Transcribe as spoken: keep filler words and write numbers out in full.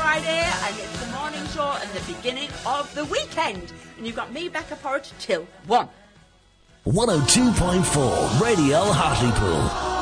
Friday, and it's the morning show and the beginning of the weekend. And you've got me, Becca Porritt, till one. one oh two point four Radio Hartlepool.